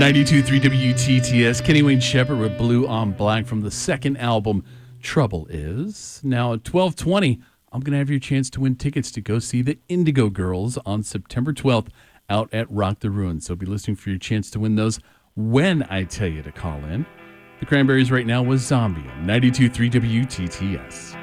92.3 WTTS. Kenny Wayne Shepherd with Blue on Black from the second album, Trouble Is. Now at 12:20, I'm going to have your chance to win tickets to go see the Indigo Girls on September 12th out at Rock the Ruins. So be listening for your chance to win those when I tell you to call in. The Cranberries right now with Zombie on 92.3 WTTS.